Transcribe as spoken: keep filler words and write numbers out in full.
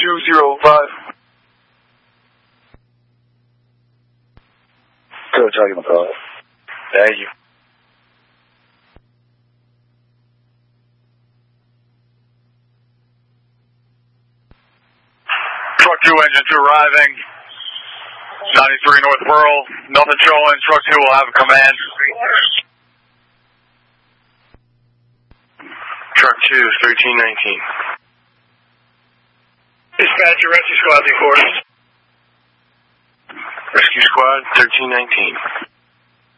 two zero five. Good, Charlie McCall. Thank you. Truck two, engine two arriving. ninety-three North Pearl. Nothing showing. Truck two will have a command. Truck two, thirteen nineteen. Dispatcher, rescue squad, report. Rescue squad, thirteen nineteen.